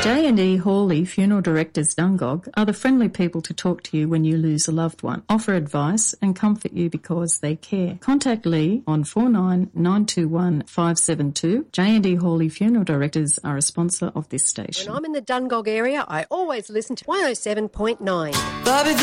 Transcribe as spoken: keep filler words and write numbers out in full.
J and E Hawley Funeral Directors Dungog are the friendly people to talk to you when you lose a loved one, offer advice and comfort you because they care. Contact Lee on four nine nine two one five seven two. J and E Hawley Funeral Directors are a sponsor of this station. When I'm in the Dungog area, I always listen to one oh seven point nine. Bobby